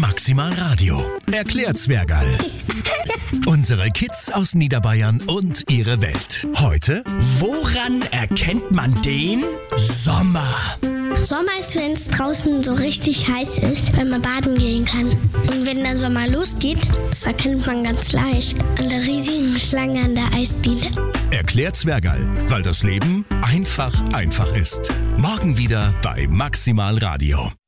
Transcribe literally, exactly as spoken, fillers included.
Maximal Radio. Erklärt Zwergerl. Unsere Kids aus Niederbayern und ihre Welt. Heute, woran erkennt man den Sommer? Sommer ist, wenn es draußen so richtig heiß ist, weil man baden gehen kann. Und wenn der Sommer losgeht, das erkennt man ganz leicht an der riesigen Schlange an der Eisdiele. Erklärt Zwergerl, weil das Leben einfach einfach ist. Morgen wieder bei Maximal Radio.